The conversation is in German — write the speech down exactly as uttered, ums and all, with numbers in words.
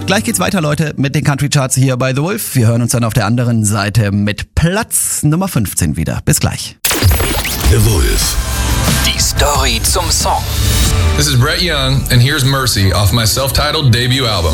Gleich geht's weiter, Leute, mit den Country Charts hier bei The Wolf. Wir hören uns dann auf der anderen Seite mit Platz Nummer fünfzehn wieder. Bis gleich. The Wolf. Die Story zum Song. This is Brett Young, and here's Mercy off my self-titled debut album.